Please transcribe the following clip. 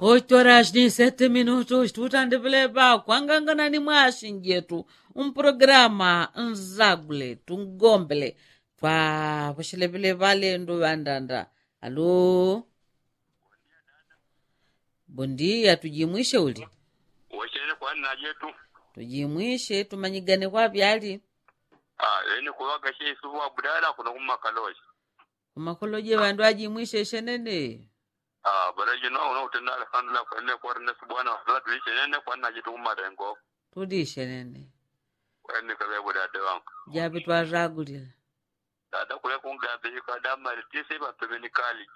8 horas ni 7 minutos tutandipelepa kwangangana ni mwashinjetu programa nzagule tungombele twa pushilepele valendo vandanda. Alo, bondia, tujimwishe uli wachele kwa nina jetu tujimwishe tumanyigane kwa vyali yeni kuwaga shei suwa budala kuna kumakaloji kumakoloje vandu ajimwishe shenene baraji no utenda alhamdulillah kwa nene kwa rene subhana wa ta'ala tuishe nene kwa nina jetu kumarengo tudishe nene wene kawe budade wangu jabi twaragulila dada kule kunga behi kwa damari tisi ba pebeni kali